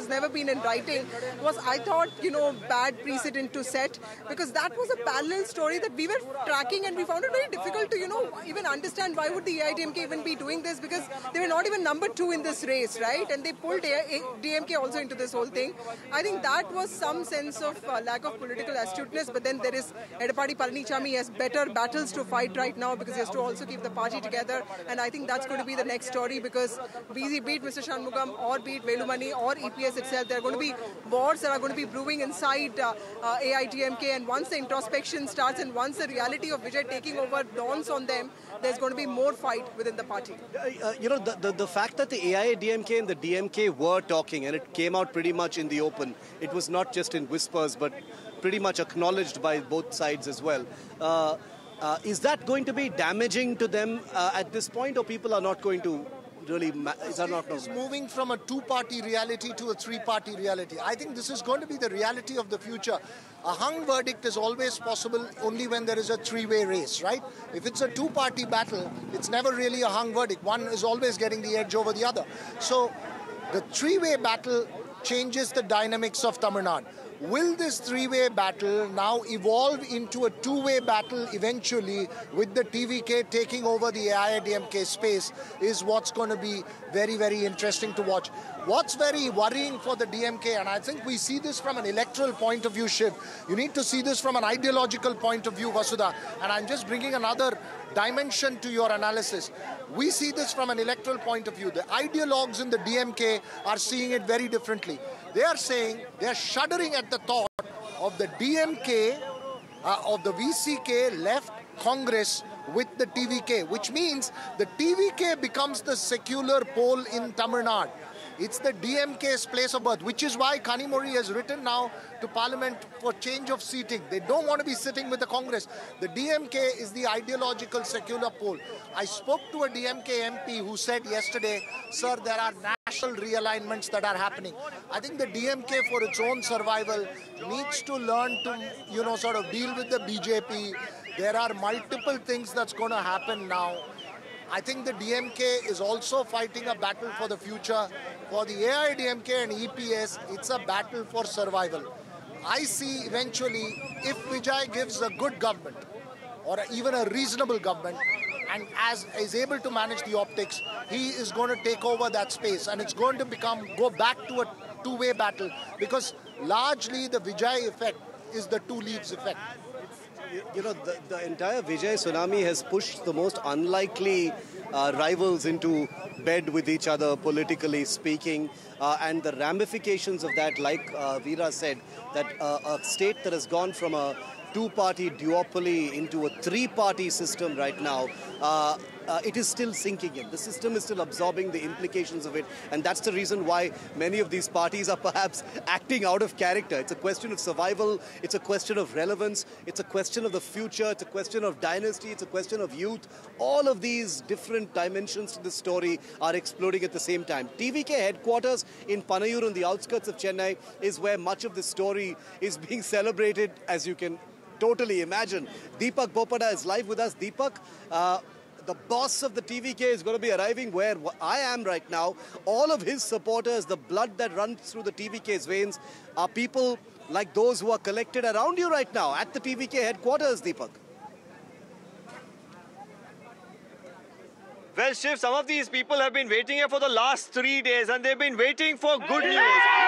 has never been in writing, was, I thought, bad precedent to set, because that was a parallel story that we were tracking, and we found it very difficult to, even understand why would the AIDMK even be doing this, because they were not even number 2 in this race, right? And they pulled DMK also into this whole thing. I think that was some sense of lack of political astuteness, but then there is Edappadi Palanichami has better battles to fight right now, because he has to also keep the party together, and I think that's going to be the next story, because be it Mr. Shanmugam or be it Velumani or EPS itself, there are going to be wars that are going to be brewing inside AIDMK, and once the introspection starts and once the reality of Vijay taking over dawns on them, there's going to be more fight within the party. The fact that the AIDMK and the DMK were talking, and it came out pretty much in the open, it was not just in whispers, but pretty much acknowledged by both sides as well. Is that going to be damaging to them at this point, or people are not going to really... It's moving from a two-party reality to a three-party reality. I think this is going to be the reality of the future. A hung verdict is always possible only when there is a three-way race, right? If it's a two-party battle, it's never really a hung verdict. One is always getting the edge over the other. So the three-way battle changes the dynamics of Tamil Nadu. Will this three-way battle now evolve into a two-way battle eventually, with the TVK taking over the AIDMK space, is what's going to be very, very interesting to watch. What's very worrying for the DMK, and I think we see this from an electoral point of view, Shiv, you need to see this from an ideological point of view, Vasudha, and I'm just bringing another dimension to your analysis. We see this from an electoral point of view. The ideologues in the DMK are seeing it very differently. They are saying, they are shuddering at the thought of the DMK, of the VCK left Congress with the TVK, which means the TVK becomes the secular pole in Tamil Nadu. It's the DMK's place of birth, which is why Kanimozhi has written now to Parliament for change of seating. They don't want to be sitting with the Congress. The DMK is the ideological secular pole. I spoke to a DMK MP who said yesterday, sir, there are national realignments that are happening. I think the DMK, for its own survival, needs to learn to, sort of deal with the BJP. There are multiple things that's going to happen now. I think the DMK is also fighting a battle for the future. For the AIDMK and EPS, it's a battle for survival. I see eventually, if Vijay gives a good government, or even a reasonable government, and as is able to manage the optics, he is going to take over that space, and it's going to go back to a two-way battle, because largely the Vijay effect is the two leaves effect. The entire Vijay tsunami has pushed the most unlikely rivals into bed with each other, politically speaking, and the ramifications of that, like Veera said, that a state that has gone from a two-party duopoly into a three-party system right now, it is still sinking in. The system is still absorbing the implications of it, and that's the reason why many of these parties are perhaps acting out of character. It's a question of survival, it's a question of relevance, it's a question of the future, it's a question of dynasty, it's a question of youth. All of these different dimensions to the story are exploding at the same time. TVK headquarters in Panayur on the outskirts of Chennai is where much of the story is being celebrated, as you can totally imagine. Deepak Bopada is live with us. Deepak, the boss of the TVK is going to be arriving where I am right now. All of his supporters, the blood that runs through the TVK's veins, are people like those who are collected around you right now at the TVK headquarters, Deepak. Well, Shiv, some of these people have been waiting here for the last 3 days, and they've been waiting for good news.